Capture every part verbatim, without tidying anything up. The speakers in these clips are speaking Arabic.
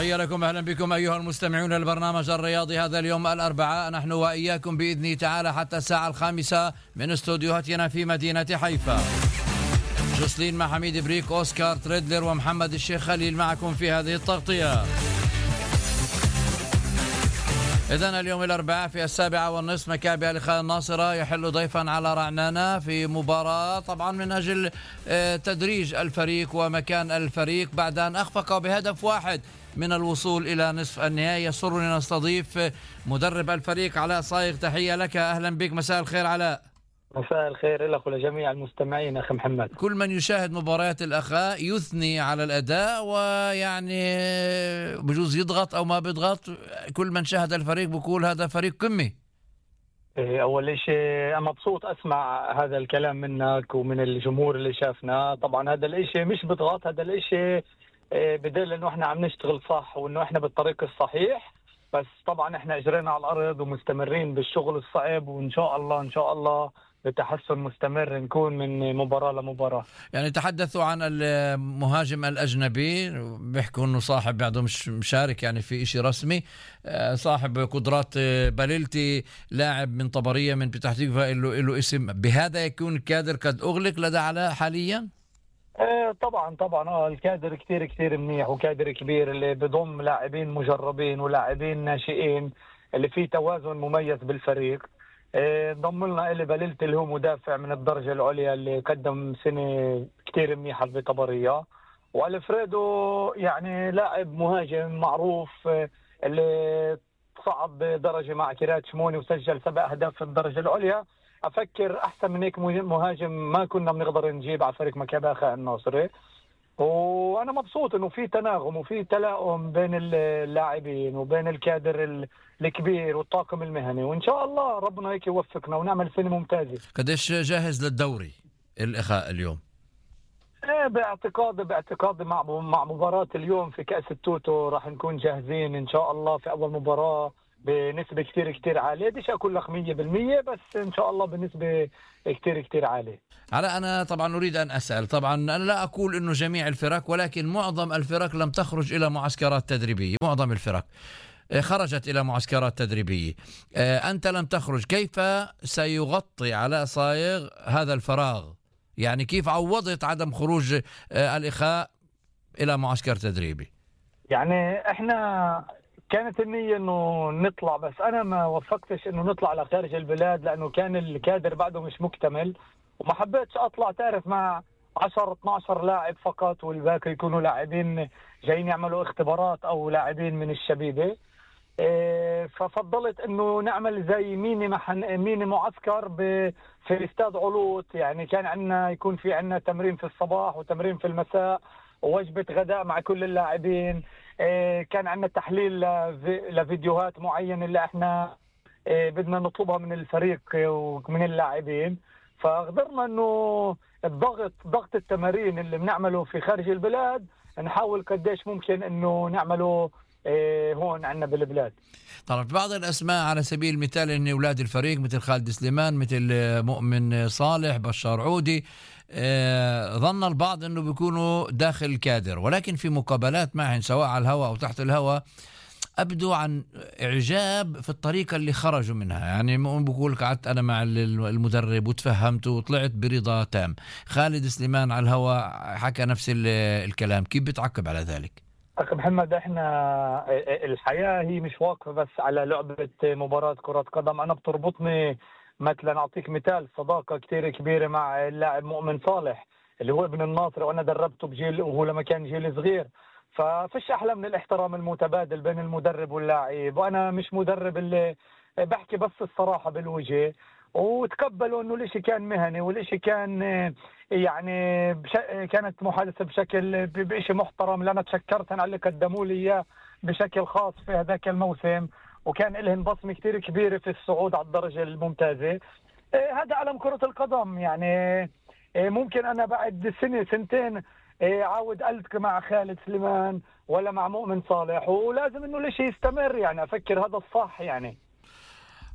تحية لكم، أهلا بكم أيها المستمعون البرنامج الرياضي هذا اليوم الأربعاء، نحن وإياكم بإذن تعالى حتى الساعة الخامسة من استوديوهاتنا في مدينة حيفا. جوسلين مع حميد بريك، أوسكار تريدلر ومحمد الشيخ خليل معكم في هذه التغطية. إذن اليوم الأربعاء في السابعة والنصف مكابي الإخاء الناصرة يحل ضيفا على رعنانة في مباراة طبعا من أجل تدريج الفريق ومكان الفريق بعد أن أخفق بهدف واحد من الوصول إلى نصف النهائي. يسرني نستضيف مدرب الفريق علاء صايغ. تحية لك، أهلا بك، مساء الخير علاء. مساء الخير لك ولجميع المستمعين أخي محمد. كل من يشاهد مباريات الأخاء يثني على الأداء ويعني بجوز يضغط أو ما بيضغط، كل من شاهد الفريق بيقول هذا فريق قمي. أول شيء أنا مبسوط أسمع هذا الكلام منك ومن الجمهور اللي شافنا. طبعا هذا الشيء مش بضغط، هذا الشيء بدل إنه إحنا عم نشتغل صح وإنه إحنا بالطريق الصحيح، بس طبعا إحنا أجرينا على الأرض ومستمرين بالشغل الصعب، وإن شاء الله إن شاء الله بتحسن مستمر نكون من مباراة لمباراة. يعني تحدثوا عن المهاجم الأجنبي، بيحكوا أنه صاحب بعده مش مشارك يعني في إشي رسمي، صاحب قدرات باليلتي، لاعب من طبرية من بتاح تكفى، له له اسم. بهذا يكون الكادر قد أغلق لدى علاء حاليا؟ آه طبعا طبعا اه الكادر كتير كتير منيح وكادر كبير اللي بضم لاعبين مجربين ولاعبين ناشئين اللي فيه توازن مميز بالفريق. انضم لنا إلي باليلتي اللي هو مدافع من الدرجة العليا اللي قدم سنة كتير منيحة بطبرية، والفريدو يعني لاعب مهاجم معروف اللي صعد درجة مع كيرات شموني وسجل سبع أهداف في الدرجة العليا. أفكر أحسن من هيك مهاجم ما كنا بنقدر نجيب على فريق مكابي الإخاء الناصري، وانا مبسوط انه في تناغم وفي تلاؤم بين اللاعبين وبين الكادر الكبير والطاقم المهني، وان شاء الله ربنا هيك يوفقنا ونعمل سنه ممتازه. قديش جاهز للدوري الإخاء اليوم؟ ايه باعتقادي باعتقادي مع مع مباراه اليوم في كأس التوتو راح نكون جاهزين ان شاء الله في اول مباراه بنسبه كتير كتير عاليه. بديش اقول لك مية بالمية بس ان شاء الله بنسبه كتير كتير عاليه. على أنا طبعا أريد أن أسأل، طبعا أنا لا أقول أنه جميع الفرق، ولكن معظم الفرق لم تخرج إلى معسكرات تدريبية، معظم الفرق خرجت إلى معسكرات تدريبية، أنت لم تخرج. كيف سيغطي علاء صايغ هذا الفراغ؟ يعني كيف عوضت عدم خروج الإخاء إلى معسكر تدريبي؟ يعني إحنا كانت النية إنه نطلع، بس أنا ما وفقتش إنه نطلع لخارج البلاد لأنه كان الكادر بعده مش مكتمل، وما حبيتش أطلع تعرف مع عشرة اثناشر لاعب فقط والباقي يكونوا لاعبين جايين يعملوا اختبارات أو لاعبين من الشبيبة. إيه ففضلت إنه نعمل زي ميني محن ميني معسكر في استاد علوط. يعني كان عندنا يكون في عندنا تمرين في الصباح وتمرين في المساء ووجبة غداء مع كل اللاعبين. إيه كان عندنا تحليل لفيديوهات معينة اللي احنا إيه بدنا نطلبها من الفريق ومن اللاعبين. فقدرنا انه الضغط ضغط التمارين اللي بنعمله في خارج البلاد نحاول قديش ممكن انه نعمله إيه هون عندنا بالبلاد. طبعا بعض الاسماء على سبيل المثال ان اولاد الفريق مثل خالد سليمان، مثل مؤمن صالح، بشار عودي، إيه ظن البعض انه بيكونوا داخل الكادر، ولكن في مقابلات معهم سواء على الهواء او تحت الهواء أبدو عن إعجاب في الطريقة اللي خرجوا منها. يعني بقول قعدت أنا مع المدرب وتفهمت وطلعت برضا تام. خالد سليمان على الهواء حكى نفس الكلام، كيف بتعقب على ذلك؟ أخي محمد، إحنا الحياة هي مش واقفة بس على لعبة مباراة كرة قدم. أنا بتربطني مثلا أعطيك مثال صداقة كتير كبيرة مع اللاعب مؤمن صالح اللي هو ابن الناصر، وأنا دربته بجيل وهو لما كان جيل صغير. ففيش أحلى من الاحترام المتبادل بين المدرب واللاعب، وأنا مش مدرب اللي بحكي بس الصراحة بالوجه، وتقبلوا إنه الإشي كان مهني والإشي كان يعني بش... كانت محادثة بشكل بإشي محترم. لأنا تشكرت على اللي قدموا لي إياه بشكل خاص في هذاك الموسم، وكان لهم بصمة كتير كبيرة في الصعود على الدرجة الممتازة. هذا علم كرة القدم. يعني ممكن أنا بعد سنة سنتين عاود ألتقي مع خالد سليمان ولا مع مؤمن صالح، ولازم إنه الإشي يستمر. يعني أفكر هذا الصح. يعني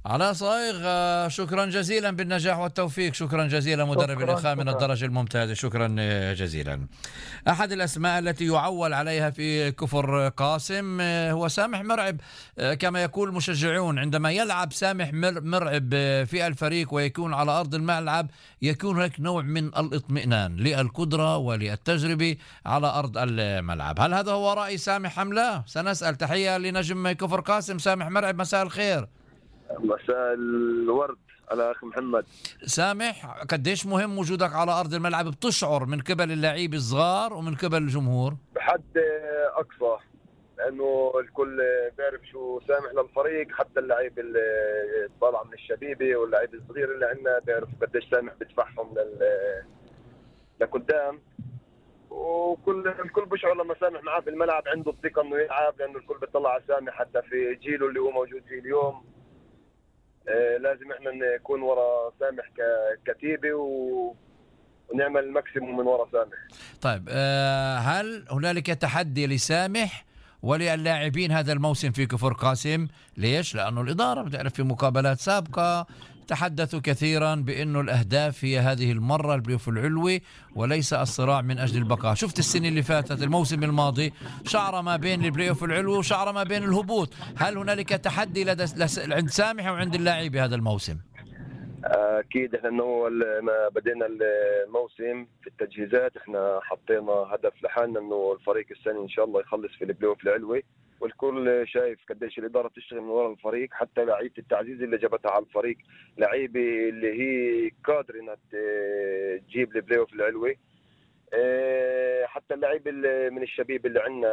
علاء صايغ، آه، شكرا جزيلا بالنجاح والتوفيق. شكرا جزيلا مدرب شكرا الإخاء من شكرا. الدرجة الممتازة. شكرا آه، جزيلا. أحد الأسماء التي يعول عليها في كفر قاسم آه، هو سامح مرعب. آه، كما يقول المشجعون، عندما يلعب سامح مر- مرعب آه، في الفريق ويكون على أرض الملعب، يكون هناك نوع من الاطمئنان للقدرة وللتجربة على أرض الملعب. هل هذا هو رأي سامح أم لا؟ سنسأل. تحية لنجم كفر قاسم سامح مرعب، مساء الخير. مساء الورد على أخي محمد. سامح، قديش مهم وجودك على أرض الملعب؟ بتشعر من قبل اللاعبين الصغار ومن قبل الجمهور؟ بحد أقصى، لأنه الكل بيعرف شو سامح للفريق، حتى اللعيب اللي طالع من الشبيبة واللعيب الصغير اللي عندنا بيعرف قديش سامح بدفعهم لل لقدام. وكل الكل بيشعر لما سامح معاه في الملعب، عنده الثقة إنه يلعب، لأنه الكل بيطلع على سامح حتى في جيله اللي هو موجود فيه اليوم. آه، لازم احنا نكون ورا سامح ككتيبة و... ونعمل الماكسيموم من ورا سامح. طيب، آه، هل هنالك تحدي لسامح وللاعبين هذا الموسم في كفر قاسم؟ ليش؟ لأنه الإدارة بتعرف في مقابلات سابقة تحدثوا كثيرا بأنه الأهداف هي هذه المرة البلايوف العلوي وليس الصراع من أجل البقاء. شفت السنة اللي فاتت، الموسم الماضي، شعر ما بين البلايوف العلوي وشعر ما بين الهبوط. هل هنالك تحدي لدى لس- عند سامح وعند اللاعبين هذا الموسم؟ اكيد احنا من اول ما بدينا الموسم في التجهيزات احنا حطينا هدف لحالنا انه الفريق السنه ان شاء الله يخلص في البلاي اوف العلوي، والكل شايف قديش الاداره بتشتغل من وراء الفريق، حتى لعيبه التعزيز اللي جابتها على الفريق، لعيبه اللي هي قادره انها تجيب البلاي اوف العلوي. اه، حتى اللعيبه اللي من الشبيب اللي عندنا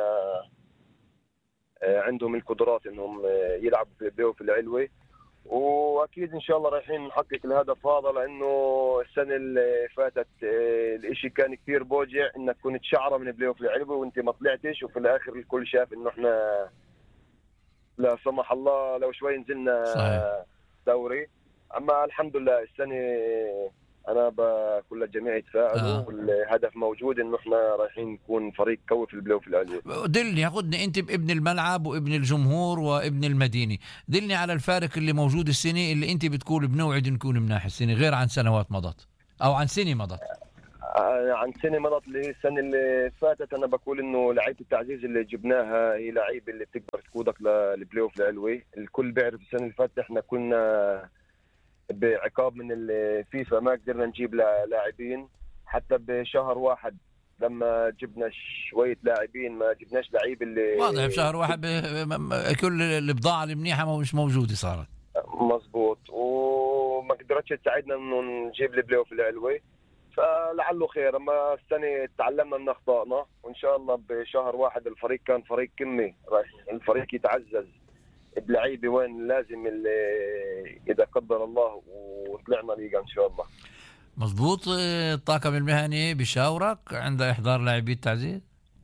اه عندهم القدرات انهم يلعبوا في البلاي اوف العلوي، واكيد ان شاء الله رايحين نحقق الهدف هذا، لانه السنه اللي فاتت الاشي كان كثير بوجع انك كنت شعره من بلاي اوف العلوي وانت ما طلعتش، وفي الاخر الكل شاف انه احنا لا سمح الله لو شوي نزلنا صحيح. دوري. اما الحمد لله السنه انا بقول للجميع يتفائلوا، آه. والهدف موجود انه احنا رايحين نكون فريق قوي في البلاي اوف العلوي. دلني، خذني انت بابن الملعب وابن الجمهور وابن المدينه، دلني على الفارق اللي موجود السنه اللي انت بتقول بنوعد نكون مناح السنه، غير عن سنوات مضت او عن سنه مضت. عن سنه مضت اللي هي السنه اللي فاتت، انا بقول انه لعيبه التعزيز اللي جبناها هي لعيبه اللي بتقدر تقودك للبلاي اوف العلوي. الكل بيعرف السنه اللي فاتت احنا كنا بعقاب من الفيفا ما قدرنا نجيب لاعبين، حتى بشهر واحد لما جبنا شويه لاعبين ما جبناش لعيب اللي واضح بشهر واحد ب... ب... كل البضاعه المنيحه مش موجوده صارت. مزبوط، وما قدرتش تساعدنا انه نجيب البلاي اوف العلوي، فلعله خير. اما السنه تعلمنا من اخطائنا، وان شاء الله بشهر واحد الفريق كان فريق كمي، راح الفريق يتعزز بلعيبه وين لازم اللي اذا قدر الله وطلعنا ليغا ان شاء الله. مزبوط. الطاقم المهني بيشاورك عند احضار لاعبي التعزيز؟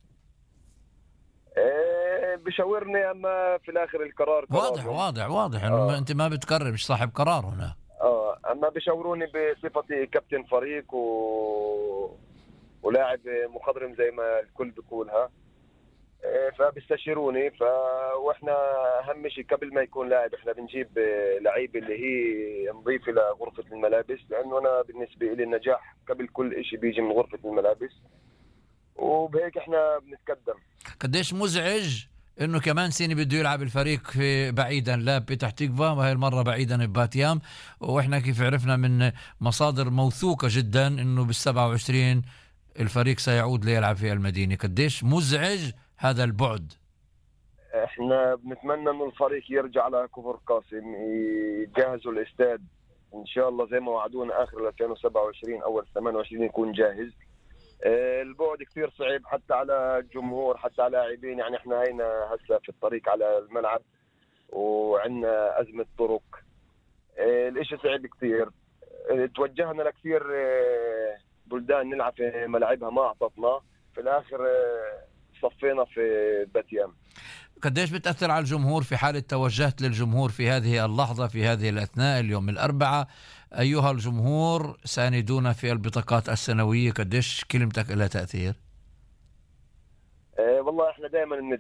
ايه بشاورني، اما في الاخر القرار واضح واضح واضح انه آه. انت ما بتقرر، مش صاحب قرار هنا. اه اما بشاوروني بصفتي كابتن فريق و... ولاعب مخضرم زي ما الكل بيقولها، فبيستشيروني. ف واحنا اهم شيء قبل ما يكون لاعب احنا بنجيب لعيبه اللي هي نضيفه لغرفه الملابس، لانه انا بالنسبه لي النجاح قبل كل شيء بيجي من غرفه الملابس، وبهيك احنا بنتقدم. قديش مزعج انه كمان سنه بده يلعب الفريق في بعيدا، لا بتح تكفى وهي المره بعيدا بباتيام، واحنا كيف عرفنا من مصادر موثوقه جدا انه بالسبعة وعشرين الفريق سيعود ليلعب في المدينه. قديش مزعج هذا البعد. احنا بنتمنى انه الفريق يرجع على كفر قاسم، يجهزوا الاستاد ان شاء الله زي ما وعدونا اخر ألفين وسبعة وعشرين اول ثمانية وعشرين يكون جاهز. البعد كثير صعب حتى على الجمهور حتى على لاعبين، يعني احنا هينا هسه في الطريق على الملعب وعندنا ازمه طرق، الاشي صعب كثير. توجهنا لكثير بلدان نلعب في ملاعبها ما اعطتنا، في الاخر صفينا في باتيام. قديش بتأثر على الجمهور في حالة توجهت للجمهور في هذه اللحظة في هذه الأثناء اليوم الأربعاء؟ أيها الجمهور ساندونا في البطاقات السنوية، قديش كلمتك لها تأثير؟ أه والله احنا دائما ندعي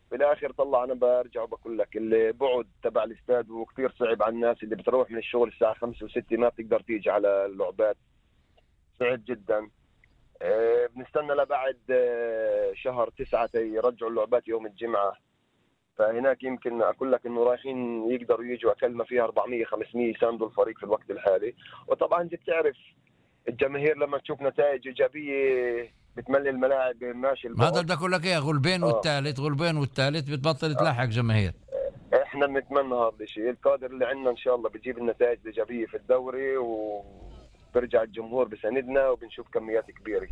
بالاخر طلع انا برجع وبقول لك البعد تبع الاستاد وكثير صعب على الناس اللي بتروح من الشغل الساعه خمسة وستة ما بتقدر تيجي على اللعبات، صعب جدا. آه، بنستنى لبعد آه، شهر تسعة يرجعوا اللعبات يوم الجمعه، فهناك يمكن اقول لك انه رايحين يقدروا يجوا اقل ما فيها أربعمية خمسمية يساندوا الفريق في الوقت الحالي. وطبعا انت بتعرف الجماهير لما تشوف نتائج ايجابيه بتملي الملاعب ماشي ما هذا بدي اقول لك ايه، غلبين آه. والثالث غلبين والثالث بتبطل تلاحق جماهير. احنا بنتمنى هذا الشيء، القادر اللي عندنا ان شاء الله بتجيب النتائج الايجابيه في الدوري وبرجع الجمهور بساندنا وبنشوف كميات كبيره.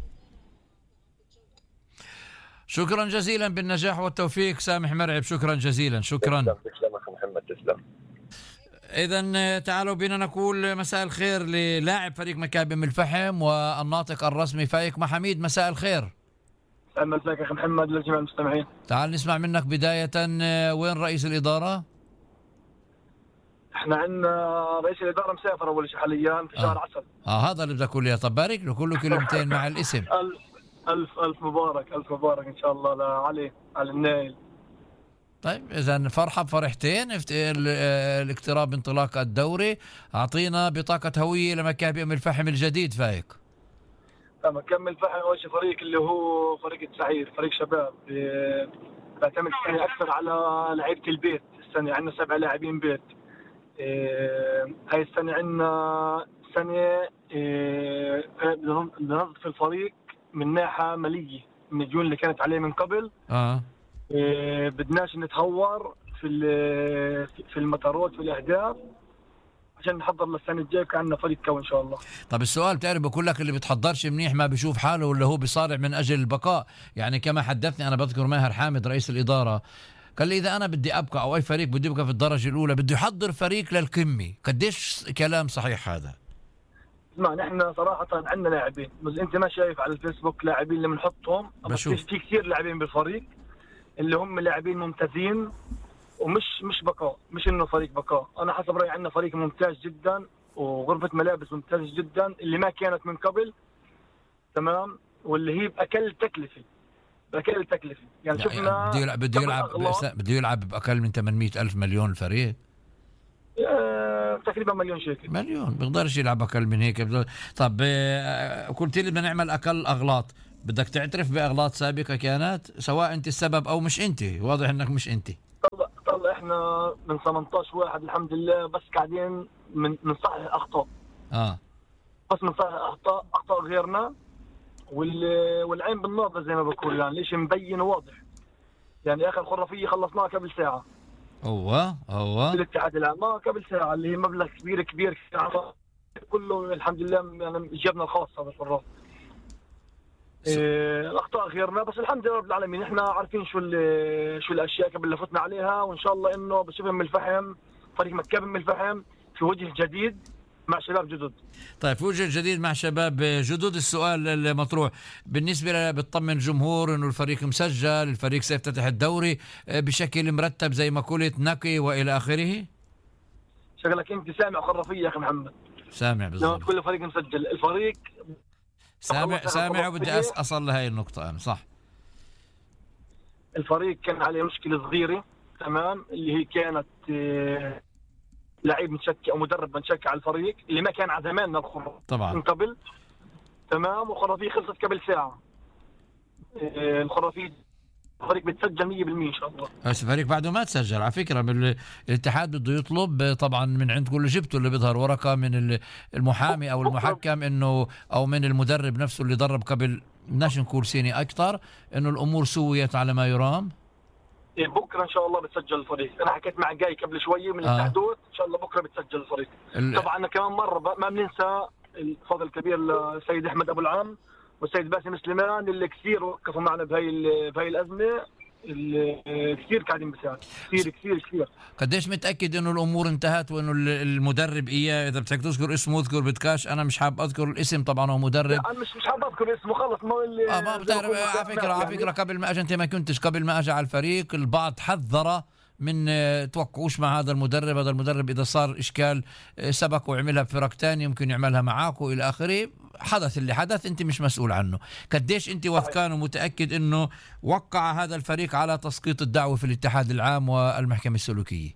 شكرا جزيلا، بالنجاح والتوفيق سامح مرعب، شكرا جزيلا. شكرا. تسلم تسلم اخي محمد، تسلم. إذا تعالوا بنا نقول مساء الخير للاعب فريق مكابي من الفحم والناطق الرسمي فايق محميد. مساء الخير. أهلا وسهلا أخي محمد للجميع المستمعين. تعال نسمع منك بداية، وين رئيس الإدارة؟ احنا عندنا رئيس الإدارة مسافر أول شيء حاليا في شهر آه. عسل. اه هذا اللي بدي أقول له، طب بارك له كله كلمتين مع الاسم. ألف ألف ألف مبارك، ألف مبارك إن شاء الله لعلي على النايل. طيب إذا فرحة بفرحتين، الاقتراب انطلاق الدوري. أعطينا بطاقة هوية لمكابي أم الفحم الجديد فايق. لما كمل فحم أول شيء فريق اللي هو فريق السعير، فريق شباب بيعتمد السنة أكثر على لعيبة البيت. السنة عندنا سبع لاعبين بيت. هاي السنة عندنا سنة بنظف الفريق من ناحية مالية من الديون اللي كانت عليه من قبل. اه إيه بدناش نتهور في في المطارات والاهداف عشان نحضر للسنه الجايه عندنا فريق قوي ان شاء الله. طب السؤال، بتعرف بقول لك اللي بيتحضرش منيح ما بيشوف حاله ولا هو بيصارع من اجل البقاء. يعني كما حدثني انا بذكر ماهر حامد رئيس الاداره قال لي اذا انا بدي ابقى او اي فريق بدي يبقى في الدرجه الاولى بده يحضر فريق للقمه. قديش كلام صحيح هذا؟ اسمع نحن صراحه عندنا لاعبين، بس انت ما شايف على الفيسبوك لاعبين اللي بنحطهم، بشوف في كثير لاعبين بالفريق اللي هم لاعبين ممتازين ومش مش بقاء، مش انه فريق بقاء. انا حسب رايي عندنا فريق ممتاز جدا وغرفه ملابس ممتازه جدا اللي ما كانت من قبل، تمام، واللي هي باقل تكلفه باقل تكلفه. يعني شفنا بده يلعب بده يلعب بده يلعب باقل من ثمانمئة ألف مليون الفريق. آه، تقريبا مليون شيكل. مليون بيقدرش يلعب اقل من هيك. طب آه، قلت لي بدنا نعمل اقل اغلاط، بدك تعترف باغلاط سابقه كانت سواء انت السبب او مش انت؟ واضح انك مش انت. طلع طلع احنا من ثمانية عشر واحد الحمد لله، بس قاعدين من نصحح اخطاء. اه بس نصحح اخطاء اخطاء غيرنا، وال والعين بالناظر زي ما بقول، يعني ليش مبين وواضح. يعني اخر خرافيه خلصناها قبل ساعه. اوه اوه الاتحاد العام ما قبل ساعه، اللي هي مبلغ كبير كبير كله الحمد لله. يعني جبنا الخاصه بالفراغ. إيه الاخطاء غيرنا، بس الحمد لله رب العالمين احنا عارفين شو شو الاشياء قبل اللي فتنا عليها، وان شاء الله انه بشوف من الفحم فريق مكابي من الفحم في وجه جديد مع شباب جدد. طيب في وجه جديد مع شباب جدد. السؤال المطروح بالنسبه بتطمن جمهور انه الفريق مسجل، الفريق سيفتتح الدوري بشكل مرتب زي ما قلت نقي والى اخره. شغلك انت سامع خرافيه يا اخي محمد. سامع بالضبط. كل فريق مسجل، الفريق سامع سامع وبدي اصل لهي النقطه انا صح. الفريق كان عليه مشكله صغيره، تمام، اللي هي كانت اه لعيب متشكي او مدرب متشكي على الفريق اللي ما كان على زماننا الخرافي طبعا من قبل، تمام، والخرافيه خلصت قبل ساعه. اه الخرافيه الفريق بتسجل مية بالمية ان شاء الله. بس الفريق بعده ما تسجل على فكره. الاتحاد بده يطلب طبعا من عند كل جبته اللي بيظهر ورقه من المحامي او المحكم انه او من المدرب نفسه اللي درب قبل بدناش نقول سنه اكثر انه الامور سويت على ما يرام. بكره ان شاء الله بتسجل الفريق. انا حكيت مع جاي قبل شويه من آه. التحدود، ان شاء الله بكره بتسجل الفريق. ال... طبعا أنا كمان مره ما بننسى الفضل الكبير للسيد احمد ابو العام والسيد باسم سليمان اللي كثير وقفوا معنا بهي بهي الازمه، اللي كثير قاعدين بيساعد كثير كثير كثير. قديش متاكد انه الامور انتهت وانه المدرب اياه اذا بدك تذكر اسمه اذكر بدكاش؟ انا مش حاب اذكر الاسم طبعا، هو مدرب. انا مش مش حاب اذكر اسمه خلص. ما اللي اه ما بتعرف على فكره على فكره قبل ما اجى انت ما كنتش قبل ما اجى على الفريق البعض حذره من توقعوش مع هذا المدرب. هذا المدرب إذا صار إشكال سبق وعملها بفرق تاني ممكن يعملها معاك وإلى آخره. حدث اللي حدث أنت مش مسؤول عنه. قديش أنت وثقان ومتأكد أنه وقع هذا الفريق على تسقيط الدعوة في الاتحاد العام والمحكمة السلوكية؟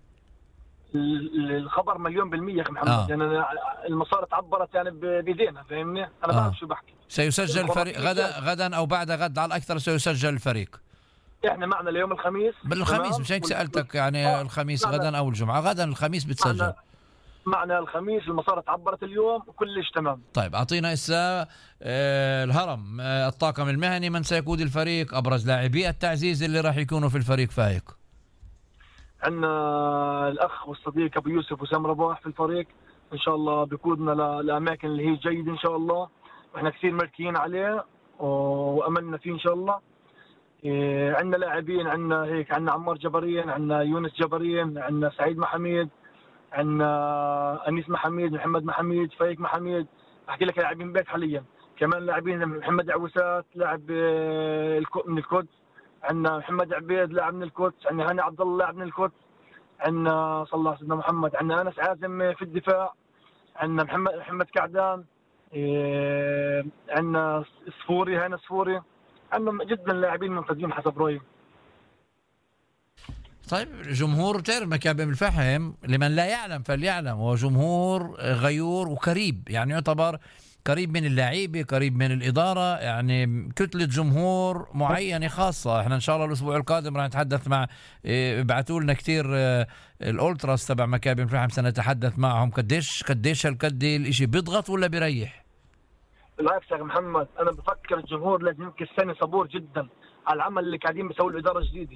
الخبر مليون بالمية يا محمد. آه. يعني المسار تعبرت يعني بيدينا، فاهمني؟ أنا بعرف آه. شو بحكي. سيسجل الفريق غدا غدا أو بعد غد على الأكثر سيسجل الفريق. احنا معنا اليوم الخميس. بالخميس مش هيك سألتك يعني آه. الخميس معنا. غدا أو الجمعة؟ غدا الخميس بتسجل. معنا, معنا الخميس، المسار تعبرت اليوم وكلش تمام. طيب أعطينا إسا آه الهرم آه الطاقم المهني، من سيقود الفريق، أبرز لاعبي التعزيز اللي راح يكونوا في الفريق فايق. عندنا الأخ والصديق أبو يوسف وسام رباح في الفريق، إن شاء الله بيقودنا لأماكن اللي هي جيدة إن شاء الله، وإحنا كثير مركيين عليه وأملنا فيه إن شاء الله. إيه عندنا لاعبين، عندنا هيك عندنا عمار جبرين، عندنا يونس جبرين، عندنا سعيد محميد، عندنا أنيس محميد، محمد محميد، فايق محميد. أحكي لك لاعبين بيت حاليا. كمان لاعبين محمد عوسات لاعب من القدس، عندنا محمد عبيد لاعب من القدس، عندنا هاني عبد الله لاعب من القدس، عندنا صلى الله عليه وسلم محمد، عندنا أنس عازم في الدفاع، عندنا محمد محمد كعدان، إيه عندنا صفوري هنا صفوري، عندنا جدا لاعبين ممتازين حسب رأيي. طيب جمهور بتعرف مكابم الفحم لمن لا يعلم فليعلم، هو جمهور غيور وقريب، يعني يعتبر قريب من اللعيبة، قريب من الإدارة، يعني كتلة جمهور معينة خاصة. احنا ان شاء الله الأسبوع القادم راح نتحدث مع ابعتوا لنا كتير الأولتراس تبع مكابم الفحم، سنتحدث معهم. قديش قديش هالقد الاشي بيضغط ولا بيريح؟ بالعكس يا محمد، انا بفكر الجمهور لازم يمكن السنة صبور جدا على العمل اللي قاعدين بيسوي الإدارة الجديدة.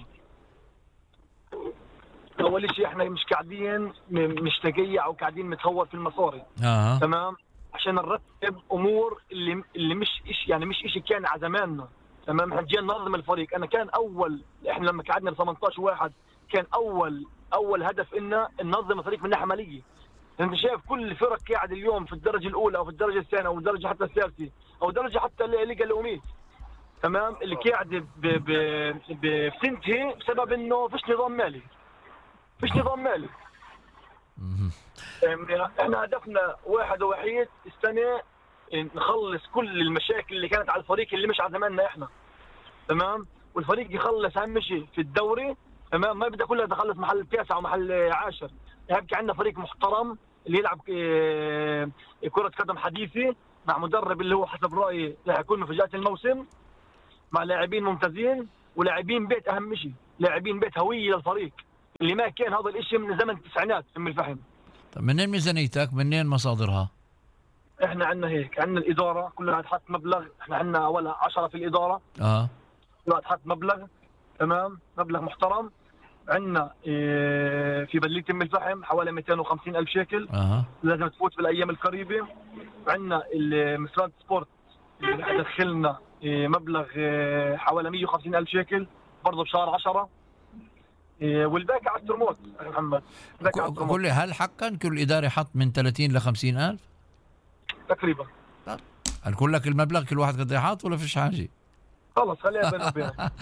اول شيء احنا مش قاعدين مش تقيع او قاعدين متهور في المصاري. آه. تمام، عشان نرتب امور اللي اللي مش إشي يعني مش إشي كان على زماننا. تمام، احنا جينا ننظم الفريق. انا كان اول احنا لما قعدنا ب ثمانية عشر واحد كان اول اول هدف إننا ننظم الفريق من ناحيه ماليه. انت شايف كل الفرق قاعد اليوم في الدرجه الاولى او في الدرجه الثانيه او الدرجه حتى الثالثه او درجه حتى الليغا الامميه. تمام، اللي قاعد بتنتهي بسبب انه فيش نظام مالي. فيش نظام مالي. احنا هدفنا واحد ووحيد السنه، نخلص كل المشاكل اللي كانت على الفريق اللي مش على زماننا احنا. تمام، والفريق يخلص اهم شيء في الدوري. تمام، ما بدنا كلها نخلص محل التاسع ومحل عاشر. يبقى عندنا فريق محترم اللي يلعب كرة قدم حديثة مع مدرب اللي هو حسب رأيي راح يكون مفاجأة الموسم، مع لاعبين ممتازين ولاعبين بيت. اهم شيء لاعبين بيت هوية للفريق اللي ما كان هذا الاشي من زمن التسعينات. ام الفحم. طب منين ميزانيتك؟ منين مصادرها؟ احنا عندنا هيك، عندنا الاداره كلها تحط مبلغ. احنا عندنا ولا عشرة في الاداره. اه كلها تحط مبلغ. تمام، مبلغ محترم. عندنا اه في بلديه ام الفحم حوالي مئتين وخمسين ألف شيكل. اه لازم تفوت في الايام القريبه. عندنا المسرات سبورت اللي رح يدخلنا اه مبلغ اه حوالي مئة وخمسين ألف شيكل برضه بشهر عشرة. والباقي على الترموت يا محمد. كل هل حقا كل إدارة حط من ثلاثين لخمسين ألف تقريبا؟ هل كل لك المبلغ كل واحد قد يحط ولا فيش حاجة؟ خلص خليها بينه وبينك.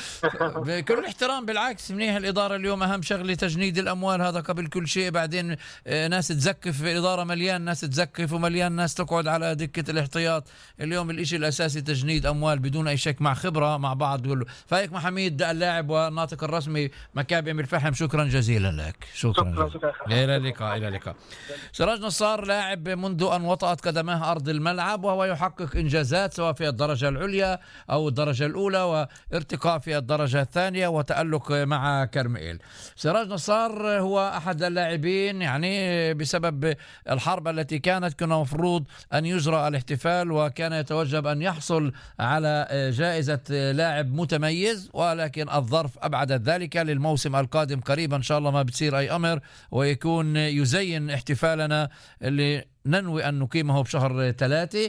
بكل الاحترام بالعكس، منيح الإدارة اليوم. أهم شغلة تجنيد الأموال، هذا قبل كل شيء. بعدين ناس تزكف، الإدارة مليان ناس تزكف ومليان ناس تقعد على دكة الاحتياط. اليوم الإشي الأساسي تجنيد أموال بدون أي شك، مع خبرة مع بعض. بيقول له فايق محميد اللاعب والناطق الرسمي مكابم الفحم، شكرا جزيلا لك. شكرا, شكرا, شكرا. إلى اللقاء. إلى اللقاء. سراج نصار لاعب منذ أن وطأت قدماه أرض الملعب وهو يحقق إنجازات سواء في الدرجة العليا أو الدرجة الأولى، وارتقاء في الدرجة الثانية، وتألق مع كرميل. سراج نصار هو أحد اللاعبين، يعني بسبب الحرب التي كانت كنا مفروض أن يجرى الاحتفال، وكان يتوجب أن يحصل على جائزة لاعب متميز، ولكن الظرف أبعدت ذلك. للموسم القادم قريبا إن شاء الله ما بتصير أي أمر، ويكون يزين احتفالنا اللي ننوي أن نقيمه بشهر ثلاثة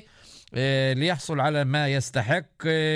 ليحصل على ما يستحق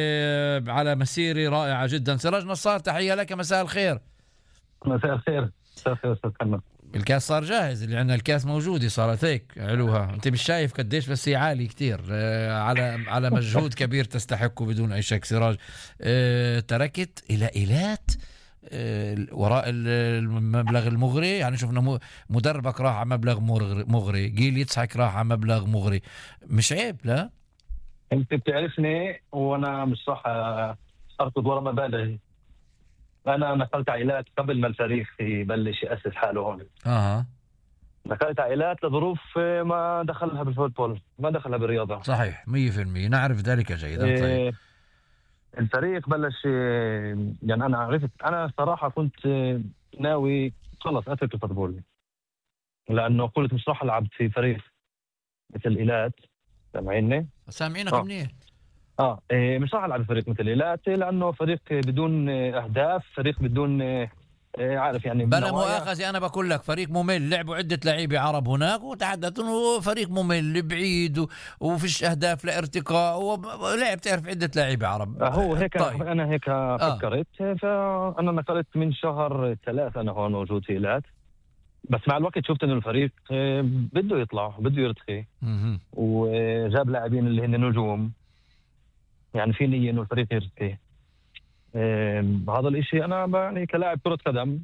على مسيرة رائعة جدا. سراج نصار تحية لك، مساء الخير. مساء الخير. مساء الخير أستاذ كنا. الكاس صار جاهز، اللي عندنا الكاس موجودة، صارت هيك علوها. انت مش شايف قديش بس هي عالي كتير على على مجهود كبير تستحقه بدون اي شك. سراج تركت الى ايلات آه، وراء ال- المبلغ المغري. يعني شفنا م- مدربك راح على مبلغ مغري مغري، جيل يضحك راح على مبلغ مغري. مش عيب؟ لا انت بتعرفني وانا مش صح آه، اركض ورا مبالغ. انا نقلت عائلات قبل ما الفريق يبلش ياسس حاله هون. اها نقلت عائلات لظروف آه، ما دخلها بالفوتبول، ما دخلها بالرياضه. صحيح مية بالمية نعرف ذلك جيدا. طيب آه، الفريق بلش آه، يعني انا عرفت، انا صراحه كنت آه، ناوي خلص اترك الفوتبول، لانه قلت مش راح العب في فريق مثل ايلات. سامعيني؟ سامعينك اه منيح. اه إيه، مش راح العب فريق مثل ايلات، لانه فريق بدون آه، اهداف، فريق بدون آه، آه، عارف يعني بلا نوايا. مؤاخذة أنا بقول لك فريق ممل، لعبوا عدة لعيبة عرب هناك وتحدثوا إنه فريق ممل بعيد و- وفيش أهداف لارتقاء ولعب تعرف عدة لعيبة عرب. آه، هو هيك طيب انا هيك آه فكرت. فانا نقلت من شهر ثلاثة انا هون موجود في ايلات. بس مع الوقت شفت انه الفريق آه، بده يطلع، بده يرتقي، مهم. وجاب لاعبين اللي هن نجوم. يعني في نية انه الفريق يرتقي. آه، هذا الاشي انا ب- يعني كلاعب كرة قدم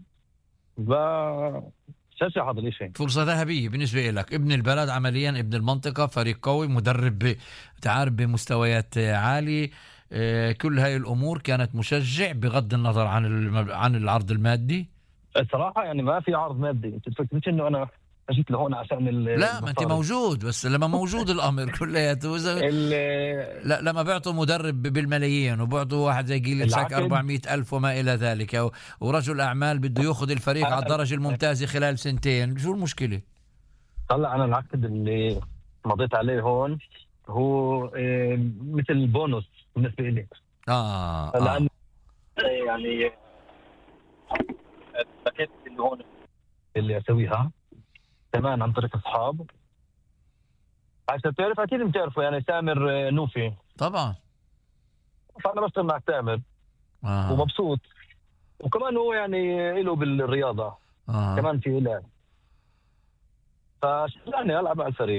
بشجع هذا الاشي. فرصة ذهبية بالنسبة لك، ابن البلد عمليا، ابن المنطقة، فريق قوي، مدرب ب- تعرف بمستويات عالية. آه، كل هاي الأمور كانت مشجع بغض النظر عن الم- عن العرض المادي. الصراحة يعني ما في عرض مادي. انت تفكرش انه انا اجيت لهون عشان ال- لا ما أنت المصاري. موجود، بس لما موجود الأمر كلياته إذا- ال- لا لما بيعطوا مدرب بالملايين وبيعطوا واحد زي جيل تشاك العقد أربعمئة ألف وما إلى ذلك، و- ورجل أعمال بده يأخذ الفريق على الدرجة الممتازة خلال سنتين، شو المشكلة؟ طلع انا العقد اللي مضيت عليه هون هو إيه، مثل بونص بالنسبة لي. آه لأن آه يعني الباكيت اللي هون اللي اسويها كمان عن طريق اصحاب. عشان تعرف اكيد بتعرفوا يعني تامر آه، نوفي. طبعا فانا بشتغل مع تامر آه ومبسوط. وكمان هو يعني له بالرياضة آه كمان في له. فشجعني العب مع الفريق.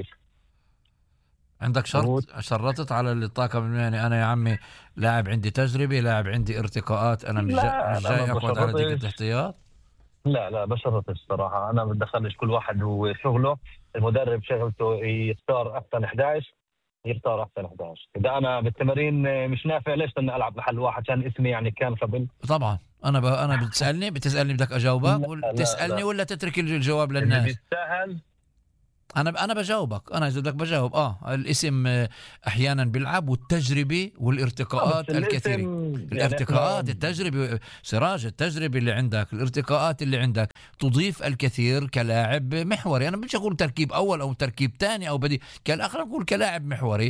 عندك شرط؟ شرطت على الطاقم المهني أنا يا عمي لاعب عندي تجربة، لاعب عندي ارتقاءات، أنا مش جاي, لا مش لا جاي ما أقعد على دكة بشرطش. احتياط. لا لا بشرطش الصراحة. أنا بدخلش كل واحد وشغله. المدرب شغلته يختار أحسن أحد عشر، يختار أحسن أحد عشر. إذا أنا بالتمارين مش نافع ليش بدي ألعب محل واحد عشان اسمي يعني كان قبل. طبعا أنا ب... أنا بتسألني بتسألني بدك أجاوبك ولا لا لا تسألني لا ولا تترك الجواب اللي للناس؟ بيستاهل. انا انا بجاوبك، انا اذا بدك بجاوب. اه الاسم آه، احيانا بيلعب، والتجربه آه، والارتقاءات بس الكثيره. الاسم يعني الارتقاءات إحنا التجربه سراج، التجربه اللي عندك، الارتقاءات اللي عندك تضيف الكثير كلاعب محوري. انا بديش اقول تركيب اول او تركيب ثاني او بدي كان خلينا نقول كلاعب محوري.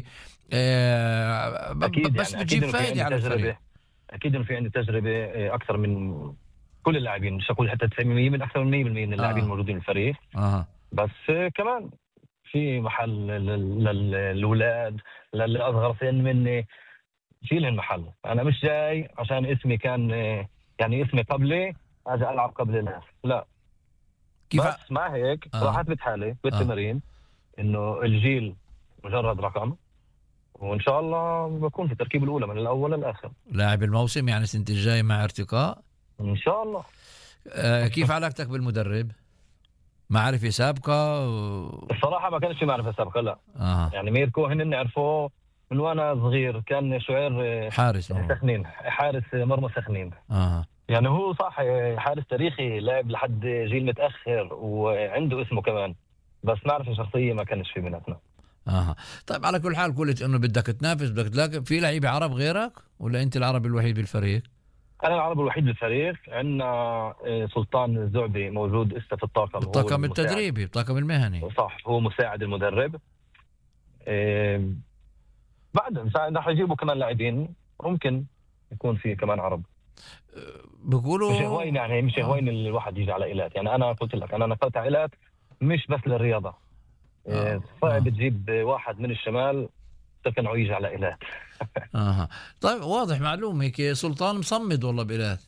آه ب- ب- أكيد بس يعني بتجيب أكيد إنه في فائده عندي على الفريق. تجربة. أكيد إنه في عندي تجربة آه، أكثر من كل اللاعبين. مش أقول حتى تسعين بالمئة من أكثر من مئة بالمئة من اللاعبين اه الموجودين في الفريق. اه بس آه، كمان في محل لل- لل- للأولاد للأصغر سن مني. في لهم محل. أنا مش جاي عشان اسمي كان آه، يعني اسمي قبلي أجي ألعب قبل الناس. لا. كيف بس ع- مع هيك اه راح أثبت حالي اه بالتمارين إنه الجيل مجرد رقم. وإن شاء الله بكون في التركيب الأولى من الأول للآخر. لاعب الموسم يعني السنه الجاي مع ارتقاء. إن شاء الله. آه كيف علاقتك بالمدرب؟ معرفه سابقه و... الصراحة ما كانش في معرفة سابقة. لا اه يعني ميركو هن نعرفه من وأنا صغير. كان شعير آه، حارس مرمى. سخنين، حارس مرمى سخنين. اه يعني هو صح حارس تاريخي، لعب لحد جيل متأخر وعنده اسمه كمان. بس معرفة شخصية ما كانش في بيناتنا. اها طيب على كل حال قلت انه بدك تنافس، بدك تلاقي في لعيبه عرب غيرك ولا انت العربي الوحيد بالفريق؟ أنا العربي الوحيد بالفريق. عندنا آه، سلطان الزعبي موجود لسه في الطاقم. هو بالطاقم المساعد. التدريبي، بالطاقم المهني. صح هو مساعد المدرب. آه، بعد مساعد رح يجيبوا كمان لاعبين. ممكن يكون في كمان عرب. بقولوا مش هواين يعني مش آه. هواين الواحد يجي على إيلات. يعني أنا قلت لك أنا نقلت على إيلات مش بس للرياضة. آه. آه، صعب آه. تجيب واحد من الشمال تقنعه يجي على إيلات. اها طيب واضح معلوم هيك سلطان مصمد والله بإيلات.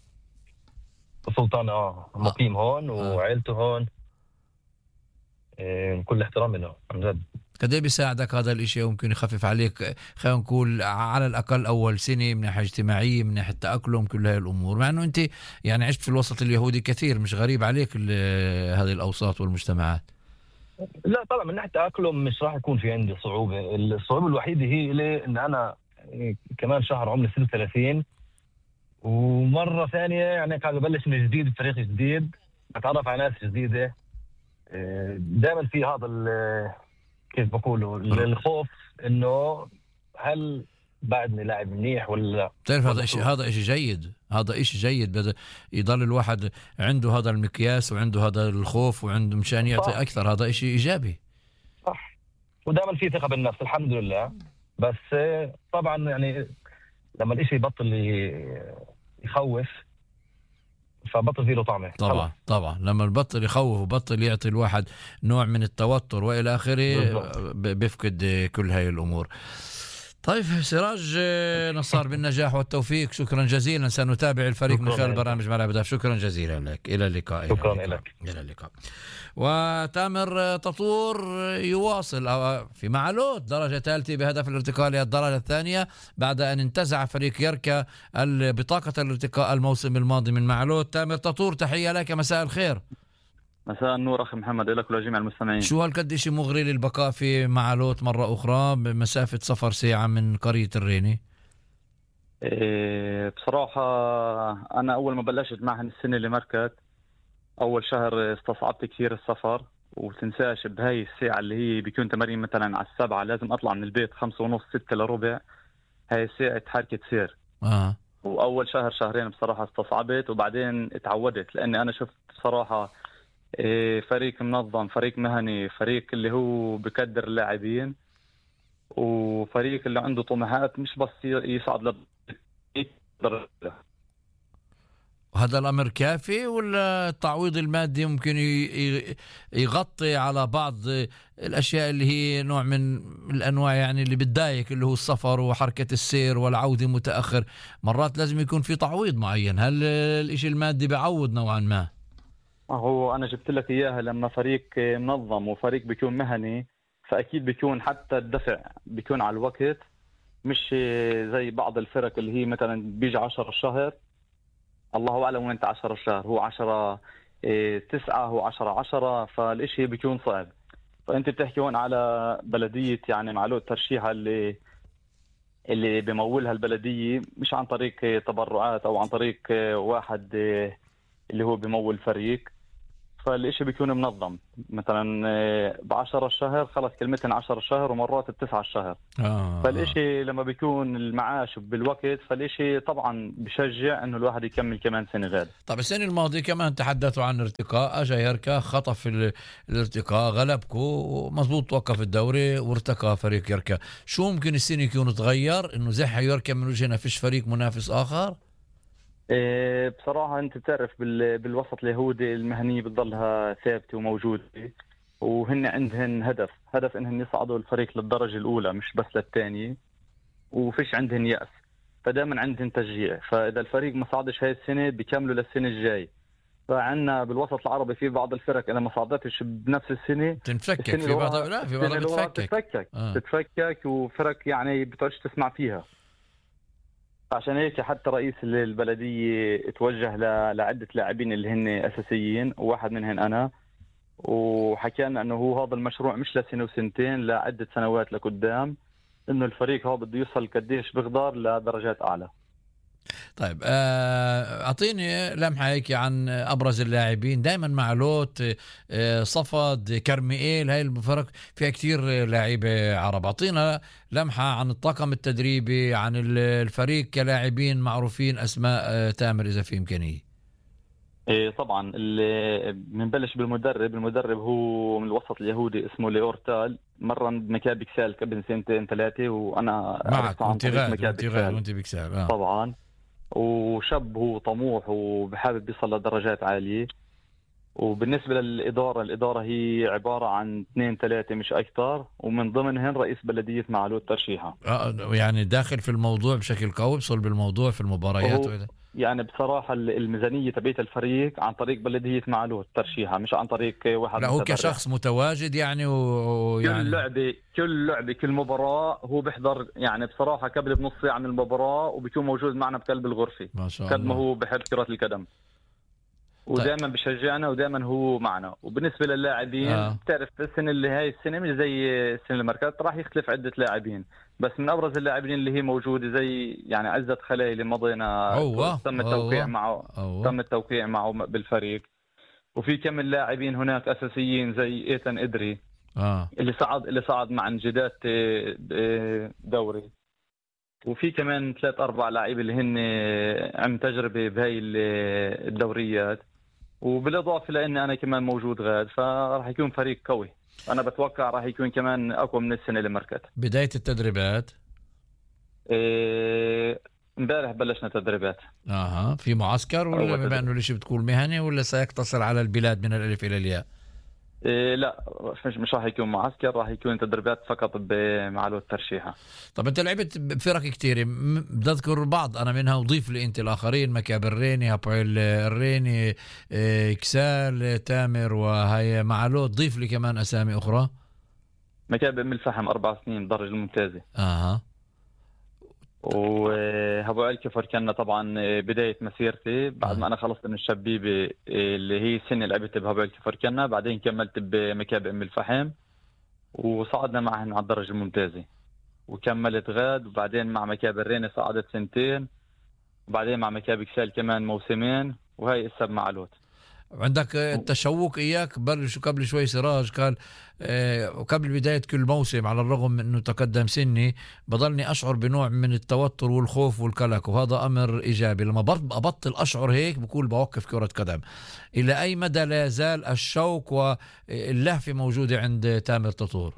السلطان اه مقيم هون آه. وعائلته هون. إيه كل احترامي له عن جد. قد ايه بيساعدك هذا الاشي وممكن يخفف عليك خلينا نقول على الاقل اول سنه من ناحيه اجتماعيه من ناحيه تاقلم كل هاي الامور، مع انه انت يعني عشت في الوسط اليهودي كثير، مش غريب عليك هذه الاوساط والمجتمعات. لا طبعا من ناحيه تاقلم مش راح يكون في عندي صعوبه، الصعوبه الوحيده هي لي ان انا كمان شهر عمري ستة وثلاثين، ومره ثانيه يعني قاعد ببلش من جديد بفريق جديد، اتعرف على ناس جديده. دائما في هذا كيف بقولوا الخوف انه هل بعدني لاعب منيح ولا لا. بتعرف هذا شيء هذا شيء جيد، هذا شيء جيد، بده يضل الواحد عنده هذا المقياس وعنده هذا الخوف وعنده مشان يعطي صح. اكثر، هذا شيء ايجابي صح، ودائما في ثقه بالنفس الحمد لله. بس طبعا يعني لما الاشي يبطل يخوف فبطل فيه له طعمه. طبعا خلص. طبعا لما البطل يخوف وبطل يعطي الواحد نوع من التوتر والى اخره بيفقد كل هاي الامور. طيب سراج نصار بالنجاح والتوفيق، شكرا جزيلا، سنتابع الفريق من خلال برنامج ملعب الأهداف. شكرا جزيلا لك، الى اللقاء. شكرا لك، الى اللقاء. وتامر تطور يواصل في معلوت درجة ثالثة بهدف الارتقاء للدرجة الثانية بعد أن انتزع فريق يركا بطاقة الارتقاء الموسم الماضي من معلوت. تامر تطور تحية لك، مساء الخير. مساء النور أخي محمد لك ولجميع المستمعين. شو هالقد شيء مغري للبقاء في معلوت مرة أخرى بمسافة سفر ساعة من قرية الريني؟ إيه بصراحة أنا أول ما بلشت معهم السنة اللي مركت أول شهر استصعبت كثير السفر، وتنساش بهاي الساعة اللي هي بيكون تمرين مثلا على السبعة لازم أطلع من البيت خمسة ونص ستة لربع، هاي ساعة حركة سير. آه. وأول شهر شهرين بصراحة استصعبت، وبعدين اتعودت لأني أنا شفت بصراحة فريق منظم، فريق مهني، فريق اللي هو بقدر اللاعبين، وفريق اللي عنده طموحات مش بس يصعد للدرجة. وهذا الأمر كافي ولا التعويض المادي ممكن يغطي على بعض الأشياء اللي هي نوع من الأنواع يعني اللي بتضايق، اللي هو السفر وحركة السير والعودة متأخر؟ مرات لازم يكون في تعويض معين، هل الإشي المادي بعوض نوعا ما؟ هو أنا جبت لك إياها لما فريق منظم وفريق بيكون مهني فأكيد بيكون حتى الدفع بيكون على الوقت، مش زي بعض الفرق اللي هي مثلا بيجي عشرة الشهر الله أعلم وين أنت عشرة الشهر، هو عشرة تسعة هو عشرة عشرة، فالإشي بيكون صعب. فأنت بتحكي هون على بلدية يعني معلوت ترشيحها اللي اللي بمولها البلدية مش عن طريق تبرعات أو عن طريق واحد اللي هو بمول فريق، فالإشي بيكون منظم. مثلا بعشرة الشهر خلص كلمتين عشرة الشهر ومرات بتسعة الشهر. آه. فالإشي لما بيكون المعاش بالوقت فالإشي طبعا بشجع إنه الواحد يكمل كمان سنة غير. طب السنة الماضية كمان تحدثوا عن ارتقاء، أجا يركا خطف الارتقاء غلبكو مزبوط، توقف الدوري وارتقى فريق يركا. شو ممكن السنة يكون تغير إنه زح يركا من وجهنا فيش فريق منافس آخر؟ بصراحة أنت بتعرف بالوسط اليهودي المهنية بتضلها ثابتة وموجودة، وهن عندهن هدف هدف إنهن يصعدوا الفريق للدرجة الأولى مش بس للثانية، وفيش عندهن يأس، فدائما عندهن تشجيع. فإذا الفريق ما صعدش هاي السنة بيكملوا للسنة الجاي. فعنا بالوسط العربي في بعض الفرق إذا ما صعدتش بنفس السنة تنفكك، في بعض لا في بعض بتفكك تتفكك آه. تتفكك وفرق يعني بتعرفش تسمع فيها. عشان هيك حتى رئيس البلدية توجه لعدة لاعبين اللي هن أساسيين وواحد منهم أنا، وحكينا أنه هو هذا المشروع مش لسنة وسنتين لعدة سنوات لقدام، إنه الفريق هو بده يوصل قديش بقدر لدرجات أعلى. طيب أعطيني لمحة هيك عن أبرز اللاعبين. دائما معلوت صفد كرميئيل هاي الفرق فيها كتير لاعبين عرب، أعطينا لمحة عن الطاقم التدريبي عن الفريق كلاعبين معروفين، أسماء تامر إذا في إمكانية. إيه طبعا بنبلش بالمدرب. المدرب هو من الوسط اليهودي اسمه ليورتال، مرة بمكاب بكسال قبل سنتين ثلاثة وأنا معك وانت غاد وانت غاد وانت بكسال آه. طبعا، وشاب هو طموح وبحابب يصل لدرجات عالية. وبالنسبة للإدارة، الإدارة هي عبارة عن اثنين ثلاثة مش أكثر، ومن ضمنهن رئيس بلدية معلوت ترشيحها. آه يعني داخل في الموضوع بشكل قوي، بصل بالموضوع في المباريات وإذا يعني بصراحة الميزانية تبعت الفريق عن طريق بلدية معلول ترشيحها، مش عن طريق واحد لا هو متبرع. كشخص متواجد يعني كل ويعني لعبة كل لعبة كل مباراة هو بيحضر، يعني بصراحة قبل بنص ساعة من المباراة وبيكون موجود معنا بقلب الغرفة ما شاء قد ما الله. هو بحب كرة القدم، ودائما بشجعنا ودائما هو معنا. وبالنسبة للاعبين آه. بتعرف السنة اللي هاي السنة مش زي السنة اللي مركت، راح يختلف عدة لاعبين، بس من أبرز اللاعبين اللي هي موجودة زي يعني عزت خليلي مضينا أوه. تم التوقيع أوه. معه أوه. تم التوقيع معه بالفريق. وفي كم من لاعبين هناك أساسيين زي إيتن إدري آه. اللي صعد اللي صعد مع انجداد دوري. وفي كمان ثلاث أربع لاعبين اللي هن عم تجربة بهاي الدوريات، وبالإضافة لأني أنا كمان موجود غاد، فراح يكون فريق قوي. أنا بتوقع راح يكون كمان أقوى من السنة اللي مركت. بداية التدريبات امبارح إيه بلشنا تدريبات. اها في معسكر ولا بما انه الشيء بتكون مهني ولا سيقتصر على البلاد من الالف الى الياء؟ إيه لا مش مش راح يكون معسكر، راح يكون تدريبات فقط بمعلول الترشيحة. طب انت لعبت بفرق كثيره، بدي اذكر بعض انا منها وضيف لي انت الاخرين: مكاب الريني، هابويل الريني، اكسال، تامر، وهي معلول. ضيف لي كمان اسامي اخرى. مكاب ام الفحم اربع سنين درجة الممتازة. اها. وهابو الكفر كان طبعا بداية مسيرتي بعد ما أنا خلصت من الشبيبة اللي هي سنة لعبت بهابو الكفر كان، بعدين كملت بمكاب أم الفحم وصعدنا معهن على الدرجة الممتازة، وكملت غاد، وبعدين مع مكاب الريني صعدت سنتين، وبعدين مع مكاب إكسال كمان موسمين، وهي إسا بمعلول. عندك التشوق إياك بلش قبل شوي سراج قال آه قبل بداية كل موسم على الرغم من أنه تقدم سني بضلني أشعر بنوع من التوتر والخوف والقلق، وهذا أمر إيجابي. لما أبطل أشعر هيك بقول بوقف كرة قدم. إلى أي مدى لا يزال الشوق واللهفة موجودة عند تامر تطور؟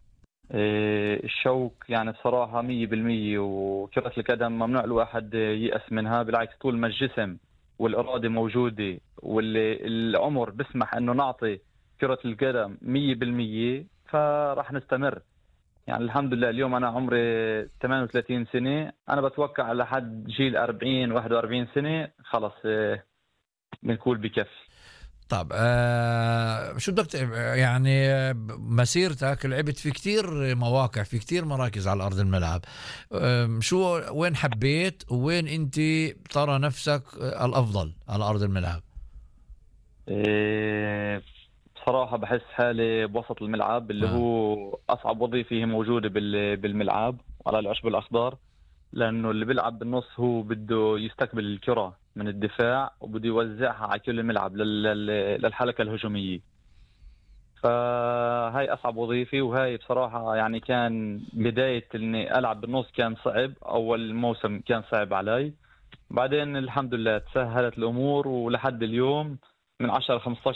الشوق يعني بصراحة مية بالمية، وكرة القدم ممنوع الواحد يأس منها، بالعكس طول ما الجسم والإرادة موجودة والعمر بسمح أنه نعطي كرة القدم مية بالمية فراح نستمر. يعني الحمد لله اليوم أنا عمري ثمانية وثلاثين سنة، أنا بتوقع لحد جيل أربعين واحد وأربعين سنة خلص بنقول بكفي. طب آه شو بدك يعني مسيرتك لعبت في كتير مواقع في كتير مراكز على أرض الملعب، آه شو وين حبيت وين أنت ترى نفسك الأفضل على أرض الملعب؟ إيه بصراحة بحس حالي بوسط الملعب اللي آه. هو أصعب وظيفة هي موجودة بالملعب على العشب الأخضر، لأنه اللي بيلعب بالنص هو بده يستقبل الكرة من الدفاع وبده يوزعها على كل الملعب للحلقة الهجومية. فهاي أصعب وظيفة، وهاي بصراحة يعني كان بداية إني ألعب بالنص كان صعب، أول موسم كان صعب علي، بعدين الحمد لله تسهلت الأمور ولحد اليوم من عشرة خمسة عشر